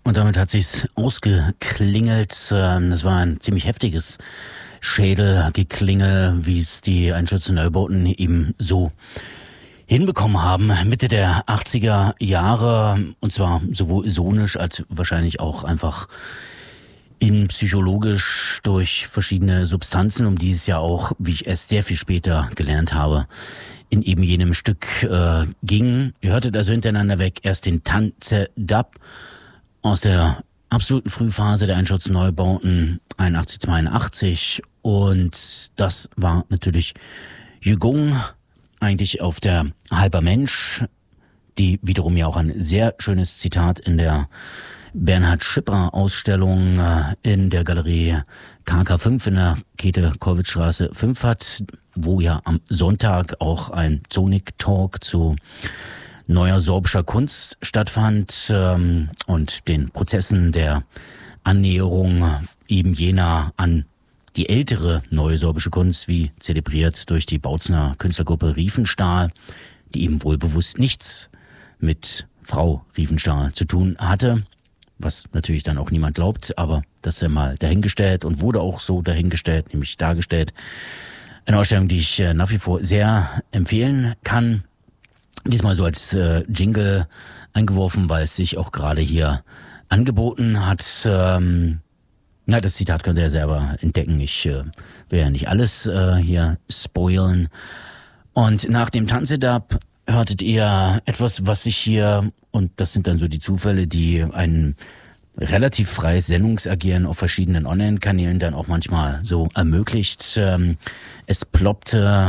Und damit hat sich's ausgeklingelt. Das war ein ziemlich heftiges Schädelgeklingel, wie es die Einschützer Neubauten eben so hinbekommen haben. Mitte der 80er Jahre, und zwar sowohl sonisch als wahrscheinlich auch einfach psychologisch durch verschiedene Substanzen, um die es ja auch, wie ich erst sehr viel später gelernt habe, in eben jenem Stück ging. Ihr hörtet also hintereinander weg erst den Tanze-Dub aus der absoluten Frühphase der Einschützer Neubauten 81, 82, und das war natürlich Jügung, eigentlich auf der Halber Mensch, die wiederum ja auch ein sehr schönes Zitat in der Bernhard Schipper Ausstellung in der Galerie KK5 in der Käthe-Kollwitz-Straße 5 hat, wo ja am Sonntag auch ein Zonik-Talk zu neuer sorbischer Kunst stattfand und den Prozessen der Annäherung eben jener an die ältere neue sorbische Kunst, wie zelebriert durch die Bautzener Künstlergruppe Riefenstahl, die eben wohl bewusst nichts mit Frau Riefenstahl zu tun hatte, was natürlich dann auch niemand glaubt, aber das ist ja mal dahingestellt und wurde auch so dahingestellt, nämlich dargestellt. Eine Ausstellung, die ich nach wie vor sehr empfehlen kann. Diesmal so als Jingle eingeworfen, weil es sich auch gerade hier angeboten hat. Das Zitat könnt ihr ja selber entdecken. Ich will ja nicht alles hier spoilen. Und nach dem Tanze-Dub hörtet ihr etwas, was sich hier, und das sind dann so die Zufälle, die ein relativ freies Sendungsagieren auf verschiedenen Online-Kanälen dann auch manchmal so ermöglicht. Es ploppte